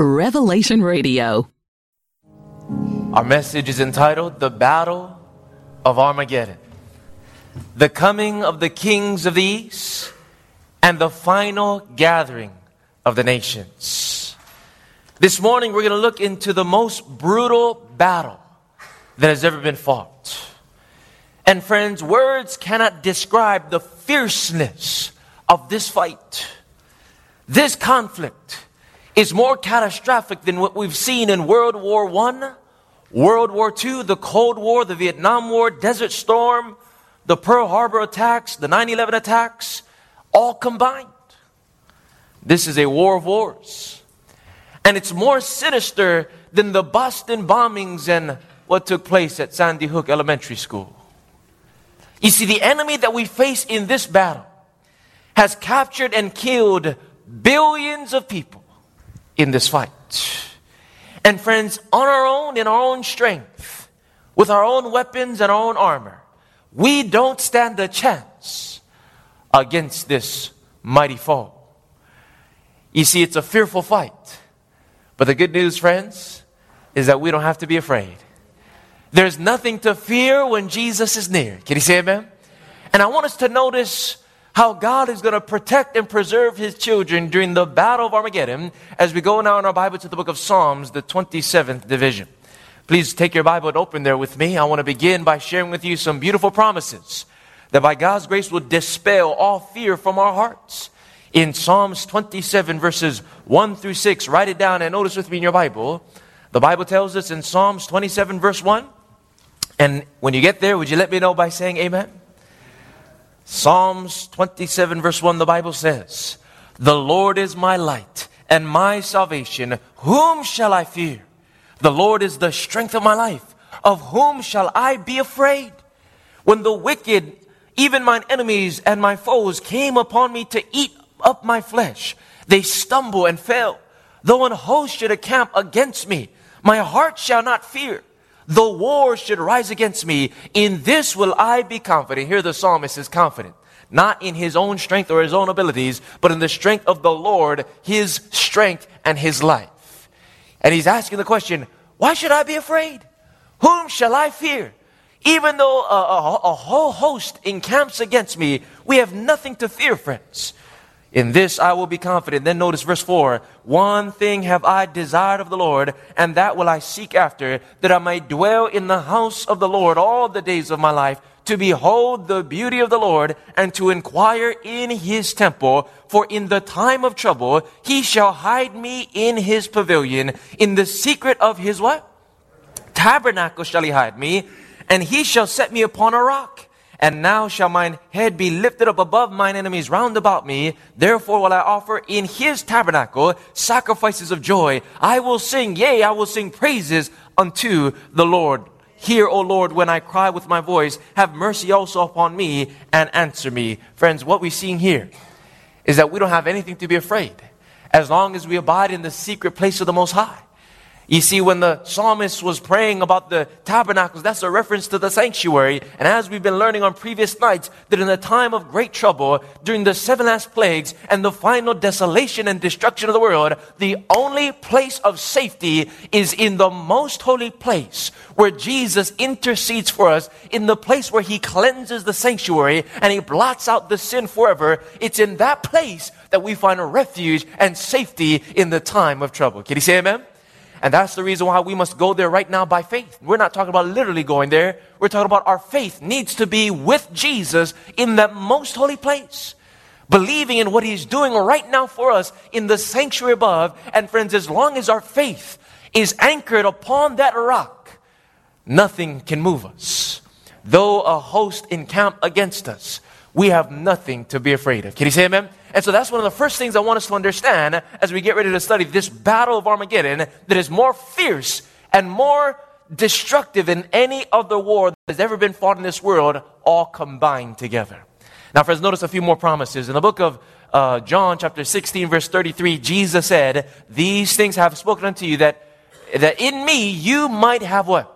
Revelation Radio. Our message is entitled, The Battle of Armageddon. The coming of the kings of the east and the final gathering of the nations. This morning we're going to look into the most brutal battle that has ever been fought. And friends, words cannot describe the fierceness of this fight. This conflict is more catastrophic than what we've seen in World War I, World War II, the Cold War, the Vietnam War, Desert Storm, the Pearl Harbor attacks, the 9/11 attacks, all combined. This is a war of wars. And it's more sinister than the Boston bombings and what took place at Sandy Hook Elementary School. You see, the enemy that we face in this battle has captured and killed billions of people in this fight. And friends, on our own, in our own strength, with our own weapons and our own armor, we don't stand a chance against this mighty foe. You see, it's a fearful fight. But the good news, friends, is that we don't have to be afraid. There's nothing to fear when Jesus is near. Can you say amen? And I want us to notice how God is going to protect and preserve His children during the battle of Armageddon as we go now in our Bible to the book of Psalms, the 27th division. Please take your Bible and open there with me. I want to begin by sharing with you some beautiful promises that by God's grace will dispel all fear from our hearts. In Psalms 27 verses 1 through 6, write it down and notice with me in your Bible. The Bible tells us in Psalms 27 verse 1, and when you get there, would you let me know by saying amen? Psalms 27 verse 1, the Bible says, "The Lord is my light and my salvation. Whom shall I fear? The Lord is the strength of my life. Of whom shall I be afraid? When the wicked, even mine enemies and my foes, came upon me to eat up my flesh, they stumble and fell. Though an host should encamp against me, my heart shall not fear. Though war should rise against me, in this will I be confident." Here the psalmist is confident. Not in his own strength or his own abilities, but in the strength of the Lord, His strength and His life. And he's asking the question, why should I be afraid? Whom shall I fear? Even though a whole host encamps against me, we have nothing to fear, friends. In this I will be confident. Then notice verse 4. "One thing have I desired of the Lord, and that will I seek after, that I may dwell in the house of the Lord all the days of my life, to behold the beauty of the Lord, and to inquire in His temple. For in the time of trouble He shall hide me in His pavilion. In the secret of His" what? "Tabernacle shall He hide me, and He shall set me upon a rock. And now shall mine head be lifted up above mine enemies round about me. Therefore will I offer in His tabernacle sacrifices of joy. I will sing, yea, I will sing praises unto the Lord. Hear, O Lord, when I cry with my voice. Have mercy also upon me and answer me." Friends, what we're seeing here is that we don't have anything to be afraid as long as we abide in the secret place of the Most High. You see, when the psalmist was praying about the tabernacles, that's a reference to the sanctuary. And as we've been learning on previous nights, that in the time of great trouble, during the 7 last plagues and the final desolation and destruction of the world, the only place of safety is in the most holy place, where Jesus intercedes for us, in the place where He cleanses the sanctuary and He blots out the sin forever. It's in that place that we find a refuge and safety in the time of trouble. Can you say amen? And that's the reason why we must go there right now by faith. We're not talking about literally going there. We're talking about our faith needs to be with Jesus in that most holy place, believing in what He's doing right now for us in the sanctuary above. And friends, as long as our faith is anchored upon that rock, nothing can move us. Though a host encamp against us, we have nothing to be afraid of. Can you say amen? And so that's one of the first things I want us to understand as we get ready to study this battle of Armageddon, that is more fierce and more destructive than any other war that has ever been fought in this world, all combined together. Now, friends, notice a few more promises. In the book of John chapter 16, verse 33, Jesus said, "These things I have spoken unto you, that in me you might have" what?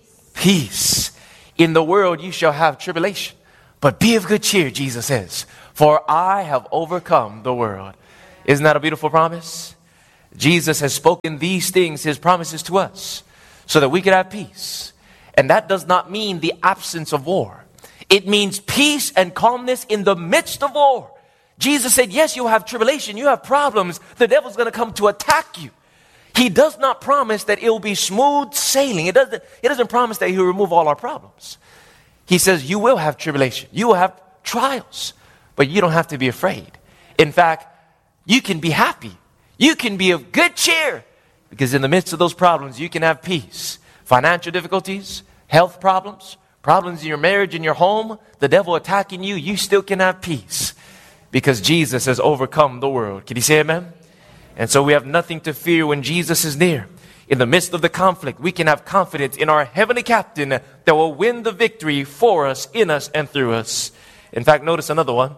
"Peace. In the world you shall have tribulation. But be of good cheer," Jesus says, "for I have overcome the world." Isn't that a beautiful promise? Jesus has spoken these things, his promises to us, so that we could have peace. And that does not mean the absence of war. It means peace and calmness in the midst of war. Jesus said, yes, you have tribulation, you have problems. The devil's going to come to attack you. He does not promise that it will be smooth sailing. It doesn't promise that he will remove all our problems. He says you will have tribulation. You will have trials. But you don't have to be afraid. In fact, you can be happy. You can be of good cheer. Because in the midst of those problems, you can have peace. Financial difficulties, health problems, problems in your marriage, in your home, the devil attacking you, you still can have peace. Because Jesus has overcome the world. Can you say amen? And so we have nothing to fear when Jesus is near. In the midst of the conflict, we can have confidence in our heavenly captain that will win the victory for us, in us, and through us. In fact, notice another one.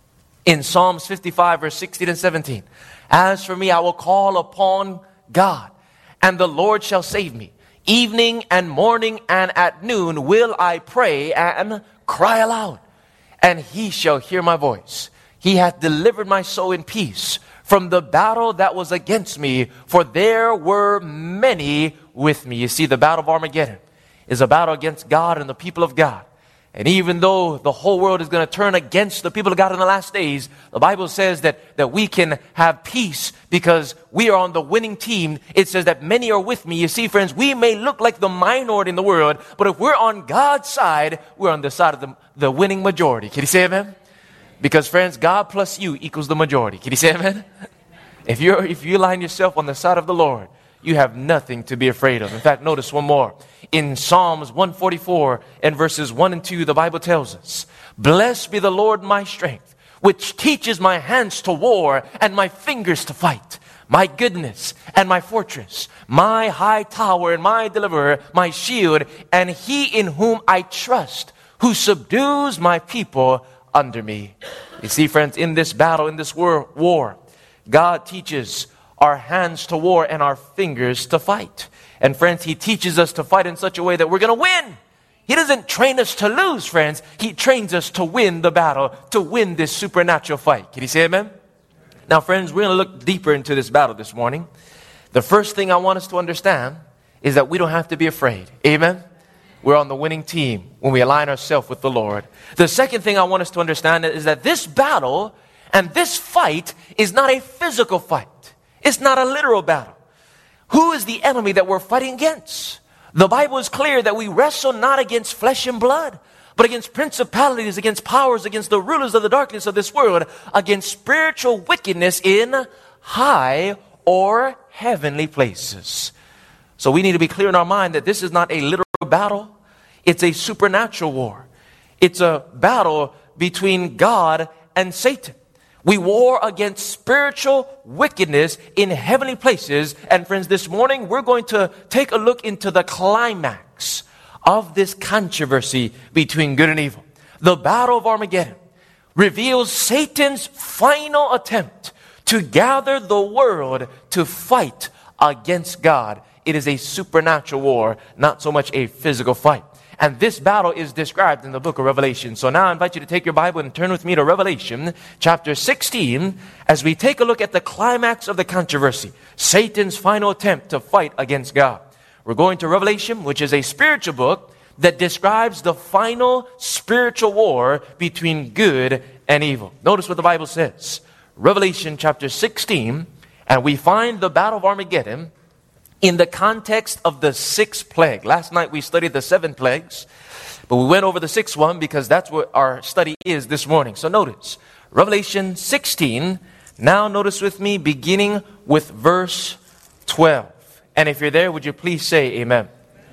In Psalms 55, verse 16 and 17. As for me, I will call upon God, and the Lord shall save me. Evening and morning and at noon will I pray and cry aloud, and he shall hear my voice. He hath delivered my soul in peace from the battle that was against me, for there were many with me. You see, the battle of Armageddon is a battle against God and the people of God. And even though the whole world is going to turn against the people of God in the last days, the Bible says that we can have peace because we are on the winning team. It says that many are with me. You see, friends, we may look like the minority in the world, but if we're on God's side, we're on the side of the winning majority. Can you say amen? Because, friends, God plus you equals the majority. Can you say amen? If you line yourself on the side of the Lord, you have nothing to be afraid of. In fact, notice one more. In Psalms 144 and verses 1 and 2, the Bible tells us, blessed be the Lord my strength, which teaches my hands to war and my fingers to fight. My goodness and my fortress, my high tower and my deliverer, my shield, and he in whom I trust, who subdues my people under me. You see, friends, in this battle, in this war, God teaches our hands to war and our fingers to fight. And friends, he teaches us to fight in such a way that we're going to win. He doesn't train us to lose, friends. He trains us to win the battle, to win this supernatural fight. Can you say amen? Now, friends, we're going to look deeper into this battle this morning. The first thing I want us to understand is that we don't have to be afraid. Amen? We're on the winning team when we align ourselves with the Lord. The second thing I want us to understand is that this battle and this fight is not a physical fight. It's not a literal battle. Who is the enemy that we're fighting against? The Bible is clear that we wrestle not against flesh and blood, but against principalities, against powers, against the rulers of the darkness of this world, against spiritual wickedness in high or heavenly places. So we need to be clear in our mind that this is not a literal battle. It's a supernatural war. It's a battle between God and Satan. We war against spiritual wickedness in heavenly places. And friends, this morning we're going to take a look into the climax of this controversy between good and evil. The battle of Armageddon reveals Satan's final attempt to gather the world to fight against God. It is a supernatural war, not so much a physical fight. And this battle is described in the book of Revelation. So now I invite you to take your Bible and turn with me to Revelation chapter 16 as we take a look at the climax of the controversy, Satan's final attempt to fight against God. We're going to Revelation, which is a spiritual book that describes the final spiritual war between good and evil. Notice what the Bible says. Revelation chapter 16, and we find the battle of Armageddon in the context of the sixth plague. Last night we studied the 7 plagues, but we went over the 6th one because that's what our study is this morning. So notice, Revelation 16, now notice with me, beginning with verse 12. And if you're there, would you please say amen?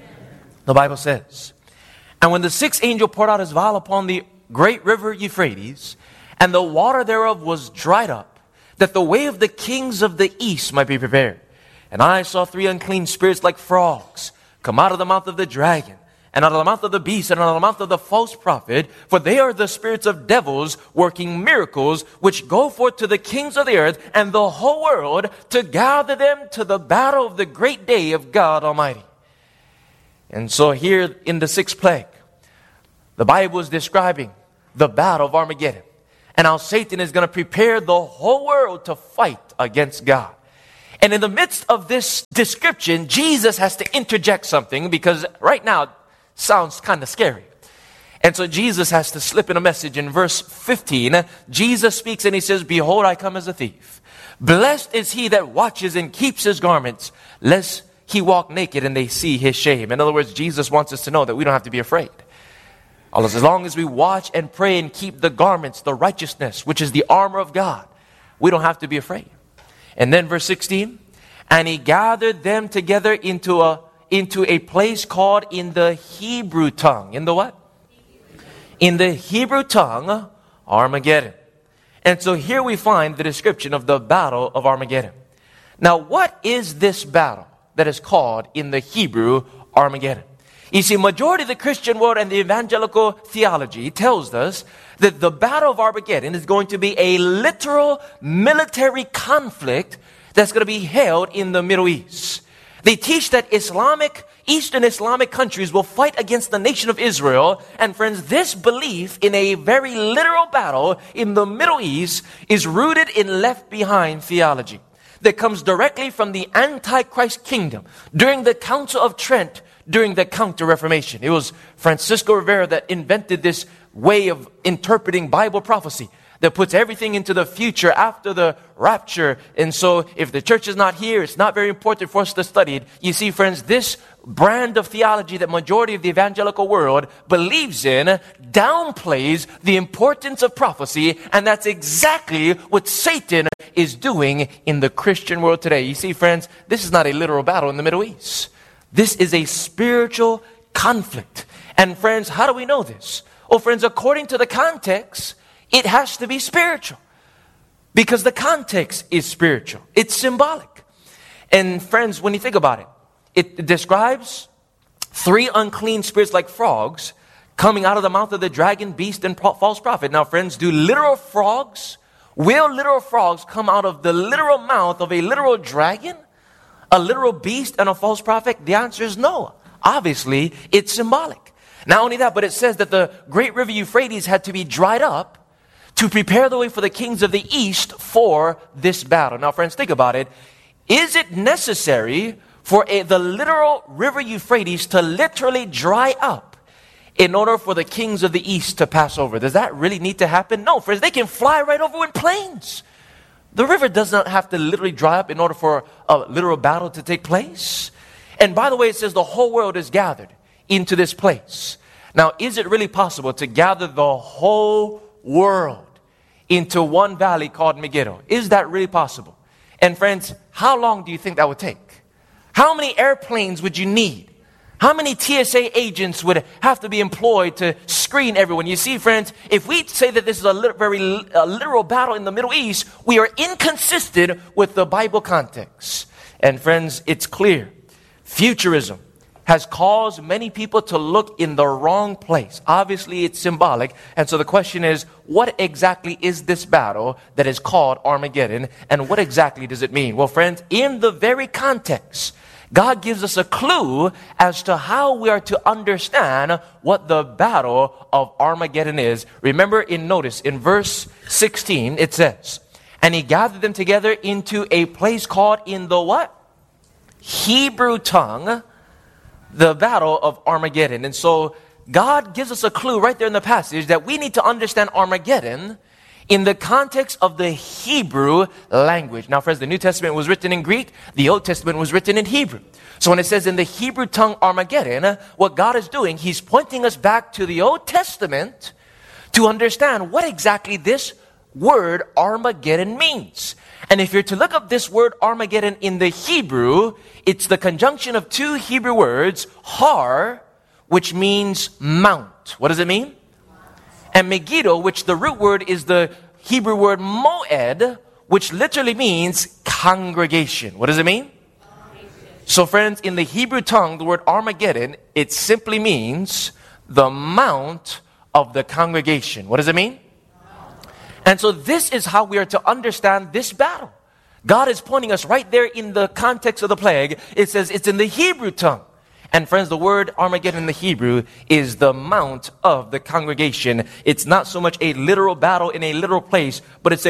The Bible says, and when the 6th angel poured out his vial upon the great river Euphrates, and the water thereof was dried up, that the way of the kings of the east might be prepared. And I saw 3 unclean spirits like frogs come out of the mouth of the dragon, and out of the mouth of the beast, and out of the mouth of the false prophet, for they are the spirits of devils working miracles, which go forth to the kings of the earth and the whole world to gather them to the battle of the great day of God Almighty. And so here in the 6th plague, the Bible is describing the battle of Armageddon and how Satan is going to prepare the whole world to fight against God. And in the midst of this description, Jesus has to interject something because right now it sounds kind of scary. And so Jesus has to slip in a message. In verse 15, Jesus speaks and he says, "Behold, I come as a thief. Blessed is he that watches and keeps his garments, lest he walk naked and they see his shame." In other words, Jesus wants us to know that we don't have to be afraid. As long as we watch and pray and keep the garments, the righteousness, which is the armor of God, we don't have to be afraid. And then verse 16, "And he gathered them together into a place called in the Hebrew tongue." In the what? In the Hebrew tongue, Armageddon. And so here we find the description of the battle of Armageddon. Now, what is this battle that is called in the Hebrew Armageddon? You see, majority of the Christian world and the evangelical theology tells us that the battle of Armageddon is going to be a literal military conflict that's going to be held in the Middle East. They teach that Eastern Islamic countries will fight against the nation of Israel. And friends, this belief in a very literal battle in the Middle East is rooted in left behind theology that comes directly from the Antichrist kingdom during the Council of Trent, during the Counter-Reformation. It was Francisco Rivera that invented this way of interpreting Bible prophecy that puts everything into the future after the rapture. And so if the church is not here, it's not very important for us to study it. You see, friends, this brand of theology that majority of the evangelical world believes in downplays the importance of prophecy, and that's exactly what Satan is doing in the Christian world today. You see, friends, this is not a literal battle in the Middle East. This is a spiritual conflict. And friends, how do we know this? Well, friends, according to the context, it has to be spiritual because the context is spiritual. It's symbolic. And friends, when you think about it, it describes 3 unclean spirits like frogs coming out of the mouth of the dragon, beast, and false prophet. Now, friends, will literal frogs come out of the literal mouth of a literal dragon, a literal beast, and a false prophet? The answer is no. Obviously, it's symbolic. Not only that, but it says that the great river Euphrates had to be dried up to prepare the way for the kings of the east for this battle. Now, friends, think about it. Is it necessary for the literal river Euphrates to literally dry up in order for the kings of the east to pass over? Does that really need to happen? No, friends, they can fly right over in planes. The river does not have to literally dry up in order for a literal battle to take place. And by the way, it says the whole world is gathered into this place. Now, is it really possible to gather the whole world into one valley called Megiddo? Is that really possible? And friends, how long do you think that would take? How many airplanes would you need? How many TSA agents would have to be employed to screen everyone? You see, friends, if we say that this is a very literal battle in the Middle East, we are inconsistent with the Bible context. And friends, it's clear. Futurism has caused many people to look in the wrong place. Obviously, it's symbolic. And so the question is, what exactly is this battle that is called Armageddon? And what exactly does it mean? Well, friends, in the very context, God gives us a clue as to how we are to understand what the battle of Armageddon is. Remember, notice in verse 16, it says, "And he gathered them together into a place called in the what? Hebrew tongue, the battle of Armageddon." And so God gives us a clue right there in the passage that we need to understand Armageddon in the context of the Hebrew language. Now, friends, the New Testament was written in Greek. The Old Testament was written in Hebrew. So when it says in the Hebrew tongue Armageddon, what God is doing, He's pointing us back to the Old Testament to understand what exactly this word Armageddon means. And if you're to look up this word Armageddon in the Hebrew, it's the conjunction of 2 Hebrew words, har, which means mount. What does it mean? And Megiddo, which the root word is the Hebrew word moed, which literally means congregation. What does it mean? So friends, in the Hebrew tongue, the word Armageddon, it simply means the mount of the congregation. What does it mean? And so this is how we are to understand this battle. God is pointing us right there in the context of the plague. It says it's in the Hebrew tongue. And friends, the word Armageddon in the Hebrew is the mount of the congregation. It's not so much a literal battle in a literal place, but it's a